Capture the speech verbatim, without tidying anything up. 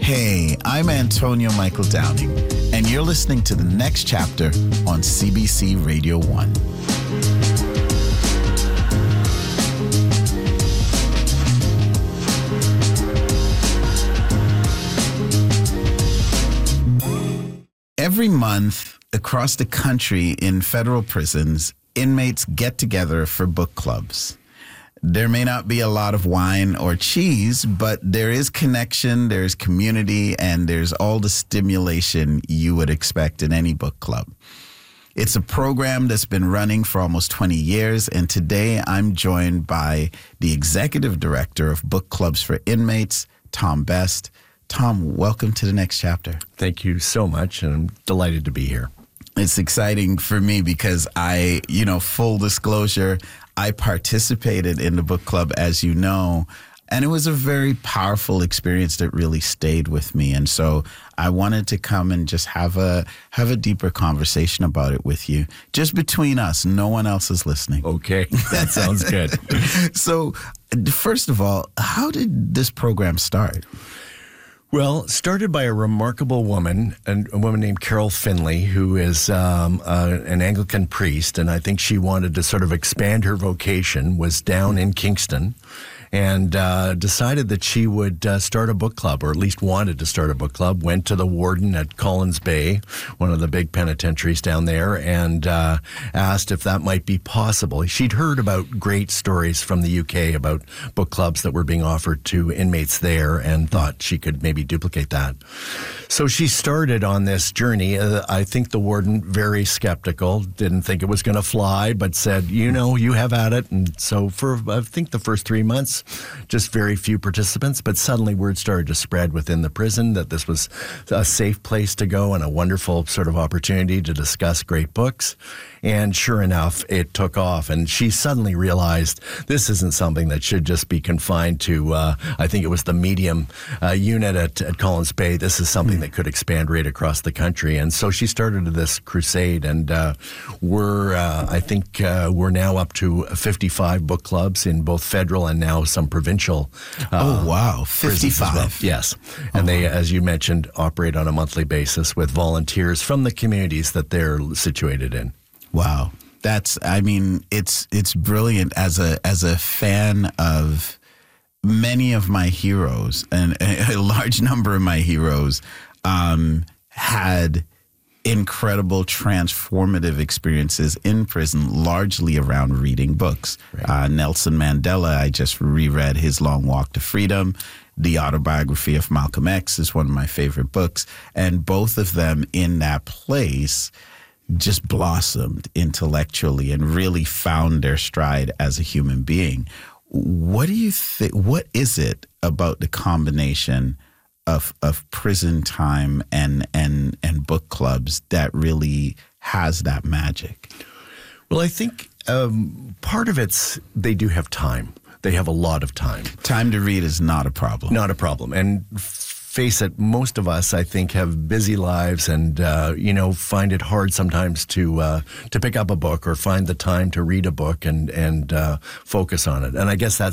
Hey, I'm Antonio Michael Downing, and you're listening to the next chapter on C B C Radio one. Every month across the country in federal prisons, inmates get together for book clubs. There may not be a lot of wine or cheese, but there is connection, there's community, and there's all the stimulation you would expect in any book club. It's a program that's been running for almost twenty years, and today I'm joined by the executive director of Book Clubs for Inmates, Tom Best. Tom, welcome to the next chapter. Thank you so much, and I'm delighted to be here. It's exciting for me because I, you know, full disclosure, I participated in the book club, as you know, and it was a very powerful experience that really stayed with me. And so I wanted to come and just have a have a deeper conversation about it with you, just between us. No one else is listening. Okay, that sounds good. So first of all, how did this program start? Well, started by a remarkable woman, a woman named Carol Finley, who is um, uh, an Anglican priest, and I think she wanted to sort of expand her vocation, was down in Kingston, and uh, decided that she would uh, start a book club, or at least wanted to start a book club, went to the warden at Collins Bay, one of the big penitentiaries down there, and uh, asked if that might be possible. She'd heard about great stories from the U K about book clubs that were being offered to inmates there and thought she could maybe duplicate that. So she started on this journey. Uh, I think the warden, very skeptical, didn't think it was going to fly, but said, you know, you have at it. And so for, I think, the first three months, just very few participants, but suddenly word started to spread within the prison that this was a safe place to go and a wonderful sort of opportunity to discuss great books. And sure enough, it took off. And she suddenly realized this isn't something that should just be confined to, uh, I think it was the medium uh, unit at, at Collins Bay. This is something that could expand right across the country. And so she started this crusade. And uh, we're, uh, I think uh, we're now up to fifty-five book clubs in both federal and now some provincial. Uh, oh, wow. fifty-five. Well. Yes. And oh, they, wow. as you mentioned, operate on a monthly basis with volunteers from the communities that they're situated in. Wow. That's, I mean, it's it's brilliant. As a as a fan of many of my heroes, and a, a large number of my heroes um, had incredible transformative experiences in prison, largely around reading books. Right. Uh, Nelson Mandela, I just reread his Long Walk to Freedom. The autobiography of Malcolm X is one of my favorite books. And both of them in that place just blossomed intellectually and really found their stride as a human being. What do you think? What is it about the combination of of prison time and and and book clubs that really has that magic? Well, I think um, part of it's they do have time. They have a lot of time. Time to read is not a problem. Not a problem. And face it, most of us, I think, have busy lives and, uh, you know, find it hard sometimes to uh, to pick up a book or find the time to read a book and, and uh, focus on it. And I guess that's